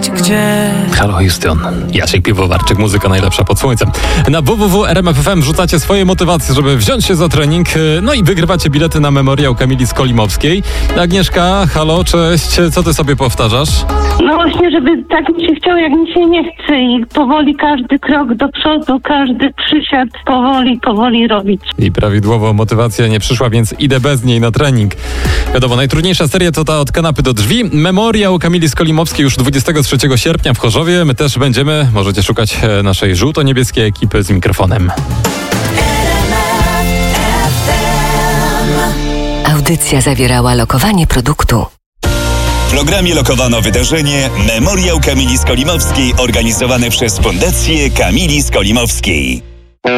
wiedzieć gdzie. Halo Houston, Jasiek Piwowarczyk, muzyka najlepsza pod słońcem. Na www.rmf.fm rzucacie swoje motywacje, żeby wziąć się za trening, no i wygrywacie bilety na memoriał Kamili Skolimowskiej. Agnieszka, halo, cześć, co ty sobie powtarzasz? No właśnie, żeby tak mi się chciało, jak mi się nie chce i powoli każdy krok do przodu, każdy przysiad powoli robić. I prawidłowo motywacja nie przyszła, więc idę bez niej na trening. Wiadomo, najtrudniejsza seria to ta od kanapy do drzwi. Memoriał Kamili Skolimowskiej już 23 sierpnia w Chorzowie. My też będziemy, możecie szukać naszej żółto-niebieskiej ekipy z mikrofonem. Audycja zawierała lokowanie produktu. W programie lokowano wydarzenie Memoriał Kamili Skolimowskiej organizowane przez Fundację Kamili Skolimowskiej.